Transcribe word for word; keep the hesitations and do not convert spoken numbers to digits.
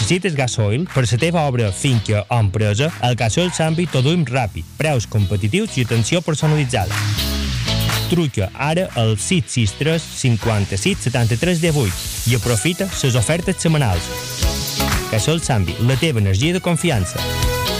Necessites gasoil per la teva obra, finca o empresa? Al Gasoil Sambi t'ho duim ràpid, preus competitius i atenció personalitzada. Truca ara al sis sis tres cinquanta-sis setanta-tres divuit i aprofita les ofertes setmanals. Gasoil Sambi, la teva energia de confiança.